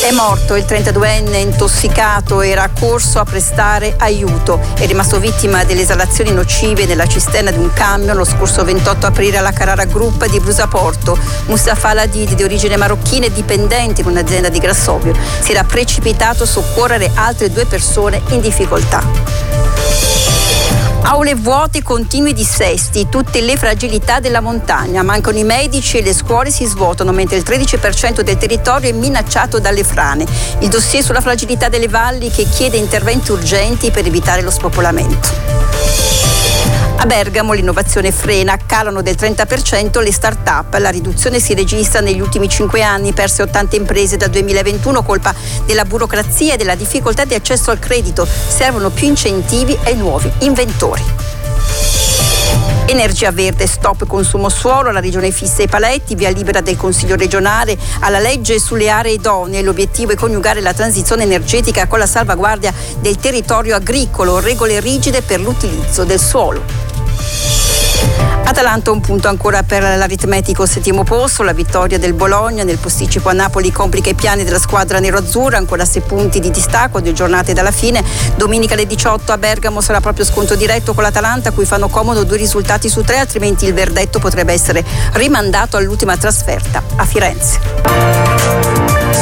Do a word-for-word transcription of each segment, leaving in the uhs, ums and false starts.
È morto il trentaduenne intossicato, era corso a prestare aiuto. È rimasto vittima delle esalazioni nocive nella cisterna di un camion lo scorso ventotto aprile alla Carrara Group di Brusaporto. Mustafa Al-Hadid, di origine marocchina e dipendente in un'azienda di Grassobio, si era precipitato a soccorrere altre due persone in difficoltà. Aule vuote, continui dissesti, tutte le fragilità della montagna. Mancano i medici e le scuole si svuotano, mentre il tredici per cento del territorio è minacciato dalle frane. Il dossier sulla fragilità delle valli che chiede interventi urgenti per evitare lo spopolamento. A Bergamo l'innovazione frena, calano del trenta per cento le start-up. La riduzione si registra negli ultimi cinque anni, perse ottanta imprese dal duemilaventuno, colpa della burocrazia e della difficoltà di accesso al credito. Servono più incentivi ai nuovi inventori. Energia verde, stop consumo suolo, la regione fissa i paletti, via libera del Consiglio regionale alla legge sulle aree idonee. L'obiettivo è coniugare la transizione energetica con la salvaguardia del territorio agricolo, regole rigide per l'utilizzo del suolo. Atalanta un punto ancora per l'aritmetico settimo posto, la vittoria del Bologna nel posticipo a Napoli complica i piani della squadra nero-azzurra, ancora sei punti di distacco, due giornate dalla fine. Domenica alle diciotto a Bergamo sarà proprio scontro diretto con l'Atalanta, a cui fanno comodo due risultati su tre, altrimenti il verdetto potrebbe essere rimandato all'ultima trasferta a Firenze.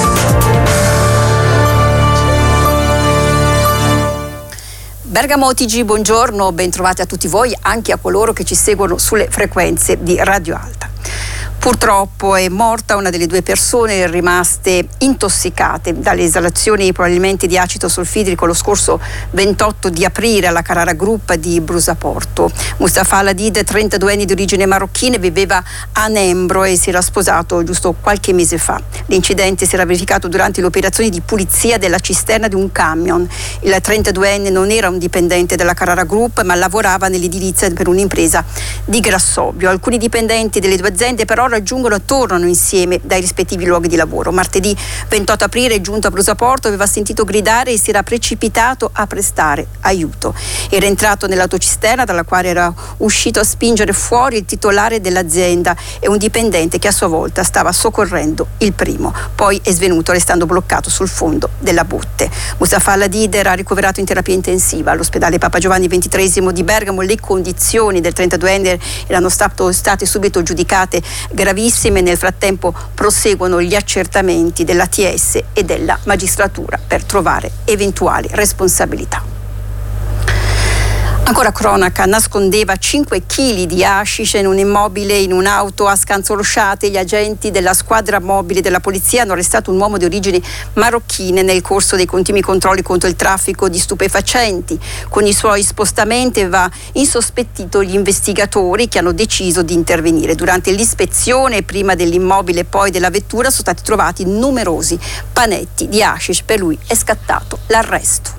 Bergamo O T G, buongiorno, ben trovati a tutti voi, anche a coloro che ci seguono sulle frequenze di Radio Alta. Purtroppo è morta una delle due persone rimaste intossicate dalle esalazioni probabilmente di acido solfidrico lo scorso ventotto di aprile alla Carrara Group di Brusaporto. Mustafa Al-Hadid, trentaduenne di origine marocchina, viveva a Nembro e si era sposato giusto qualche mese fa. L'incidente si era verificato durante le operazioni di pulizia della cisterna di un camion. Il trentaduenne non era un dipendente della Carrara Group, ma lavorava nell'edilizia per un'impresa di Grassobio. Alcuni dipendenti delle due aziende però raggiungono e tornano insieme dai rispettivi luoghi di lavoro. Martedì ventotto aprile è giunto a Brusaporto, aveva sentito gridare e si era precipitato a prestare aiuto. Era entrato nell'autocisterna dalla quale era uscito a spingere fuori il titolare dell'azienda e un dipendente che a sua volta stava soccorrendo il primo. Poi è svenuto restando bloccato sul fondo della botte. Mustafa Al-Hadid era ricoverato in terapia intensiva all'ospedale Papa Giovanni ventitreesimo di Bergamo. Le condizioni del trentaduenne erano state subito giudicate gravissime. Nel frattempo proseguono gli accertamenti dell'A T S e della magistratura per trovare eventuali responsabilità. Ancora cronaca, nascondeva cinque chili di hashish in un immobile in un'auto a Scanzolosciate. Gli agenti della squadra mobile della polizia hanno arrestato un uomo di origini marocchine nel corso dei continui controlli contro il traffico di stupefacenti. Con i suoi spostamenti aveva insospettito gli investigatori che hanno deciso di intervenire. Durante l'ispezione, prima dell'immobile e poi della vettura, sono stati trovati numerosi panetti di hashish. Per lui è scattato l'arresto.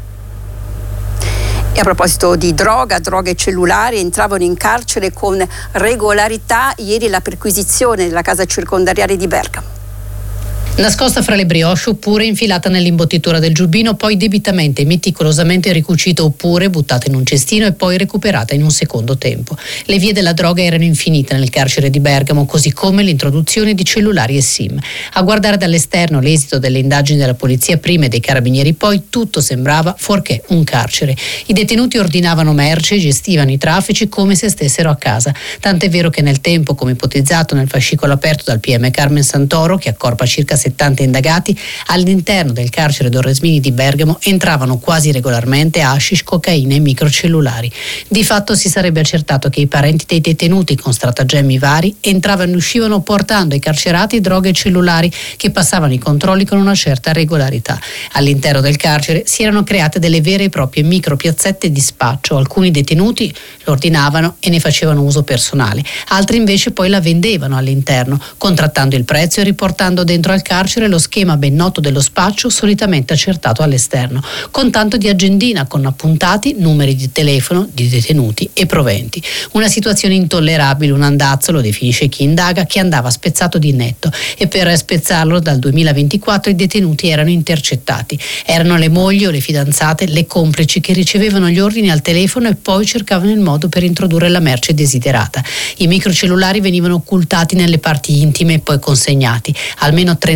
E a proposito di droga, droghe cellulari, entravano in carcere con regolarità ieri la perquisizione della casa circondariale di Bergamo. Nascosta fra le brioche oppure infilata nell'imbottitura del giubbino, poi debitamente e meticolosamente ricucita oppure buttata in un cestino e poi recuperata in un secondo tempo. Le vie della droga erano infinite nel carcere di Bergamo, così come l'introduzione di cellulari e SIM. A guardare dall'esterno l'esito delle indagini della polizia prima e dei carabinieri poi, tutto sembrava fuorché un carcere. I detenuti ordinavano merce e gestivano i traffici come se stessero a casa. Tant'è vero che nel tempo, come ipotizzato nel fascicolo aperto dal P M Carmen Santoro, che accorpa circa settanta indagati, all'interno del carcere Dorresmini di Bergamo entravano quasi regolarmente hashish, cocaina e microcellulari. Di fatto si sarebbe accertato che i parenti dei detenuti con stratagemmi vari entravano e uscivano portando ai carcerati droghe e cellulari che passavano i controlli con una certa regolarità. All'interno del carcere si erano create delle vere e proprie micropiazzette di spaccio. Alcuni detenuti lo ordinavano e ne facevano uso personale, altri invece poi la vendevano all'interno, contrattando il prezzo e riportando dentro al carcere lo schema ben noto dello spaccio solitamente accertato all'esterno, con tanto di agendina con appuntati numeri di telefono di detenuti e proventi. Una situazione intollerabile, un andazzo, lo definisce chi indaga, che andava spezzato di netto, e per spezzarlo dal duemilaventiquattro i detenuti erano intercettati. Erano le mogli o le fidanzate, le complici che ricevevano gli ordini al telefono e poi cercavano il modo per introdurre la merce desiderata. I microcellulari venivano occultati nelle parti intime e poi consegnati. Almeno trenta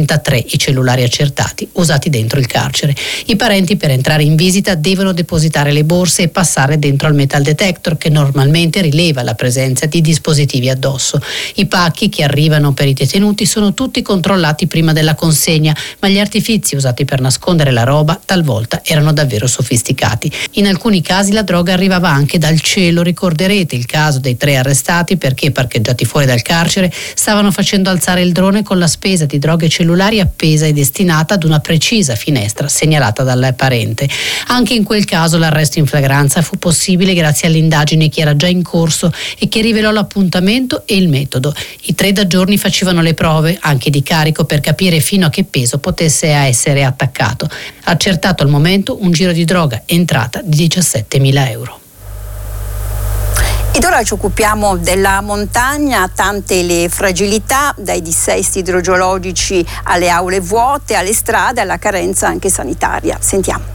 trentatré i cellulari accertati usati dentro il carcere. I parenti per entrare in visita devono depositare le borse e passare dentro al metal detector che normalmente rileva la presenza di dispositivi addosso. I pacchi che arrivano per i detenuti sono tutti controllati prima della consegna, ma gli artifizi usati per nascondere la roba talvolta erano davvero sofisticati. In alcuni casi la droga arrivava anche dal cielo. Ricorderete il caso dei tre arrestati perché, parcheggiati fuori dal carcere, stavano facendo alzare il drone con la spesa di droghe cellulari appesa e destinata ad una precisa finestra segnalata dal parente. Anche in quel caso l'arresto in flagranza fu possibile grazie all'indagine che era già in corso e che rivelò l'appuntamento e il metodo. I tre da giorni facevano le prove, anche di carico, per capire fino a che peso potesse essere attaccato. Accertato al momento un giro di droga entrata di diciassettemila euro. Ed ora ci occupiamo della montagna, tante le fragilità, dai dissesti idrogeologici alle aule vuote, alle strade, alla carenza anche sanitaria. Sentiamo.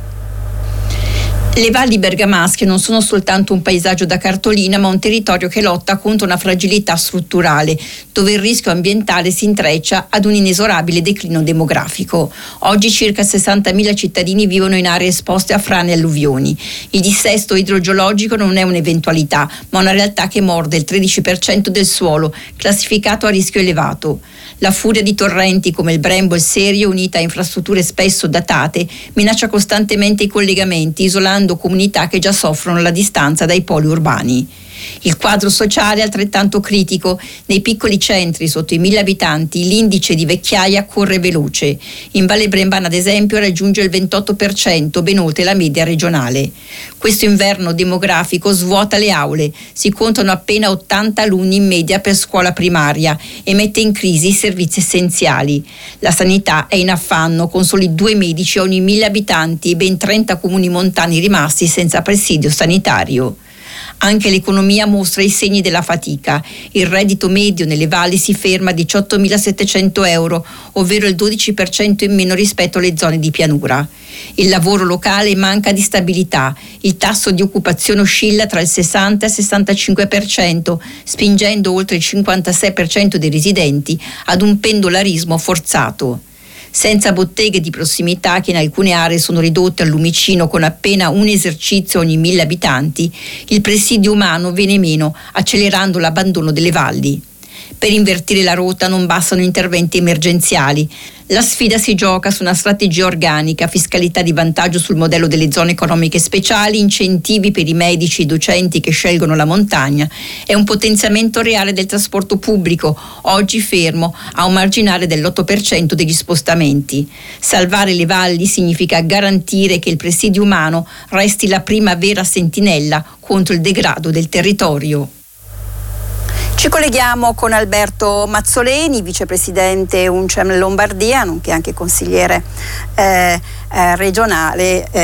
Le valli bergamasche non sono soltanto un paesaggio da cartolina, ma un territorio che lotta contro una fragilità strutturale, dove il rischio ambientale si intreccia ad un inesorabile declino demografico. Oggi circa sessantamila cittadini vivono in aree esposte a frane e alluvioni. Il dissesto idrogeologico non è un'eventualità, ma una realtà che morde il tredici per cento del suolo, classificato a rischio elevato. La furia di torrenti come il Brembo e il Serio, unita a infrastrutture spesso datate, minaccia costantemente i collegamenti, isolando comunità che già soffrono la distanza dai poli urbani. Il quadro sociale è altrettanto critico. Nei piccoli centri sotto i mille abitanti l'indice di vecchiaia corre veloce. In Valle Brembana, ad esempio, raggiunge il ventotto per cento, ben oltre la media regionale. Questo inverno demografico svuota le aule. Si contano appena ottanta alunni in media per scuola primaria e mette in crisi i servizi essenziali. La sanità è in affanno, con soli due medici ogni mille abitanti e ben trenta comuni montani rimasti senza presidio sanitario. Anche l'economia mostra i segni della fatica. Il reddito medio nelle valli si ferma a diciottomilasettecento euro, ovvero il dodici per cento in meno rispetto alle zone di pianura. Il lavoro locale manca di stabilità. Il tasso di occupazione oscilla tra il sessanta e il sessantacinque per cento, spingendo oltre il cinquantasei per cento dei residenti ad un pendolarismo forzato. Senza botteghe di prossimità, che in alcune aree sono ridotte al lumicino con appena un esercizio ogni mille abitanti, il presidio umano viene meno, accelerando l'abbandono delle valli. Per invertire la rotta non bastano interventi emergenziali. La sfida si gioca su una strategia organica, fiscalità di vantaggio sul modello delle zone economiche speciali, incentivi per i medici e i docenti che scelgono la montagna e un potenziamento reale del trasporto pubblico, oggi fermo a un marginale dell'otto per cento degli spostamenti. Salvare le valli significa garantire che il presidio umano resti la prima vera sentinella contro il degrado del territorio. Ci colleghiamo con Alberto Mazzoleni, vicepresidente UNCEM Lombardia, nonché anche consigliere eh, eh, regionale. Eh,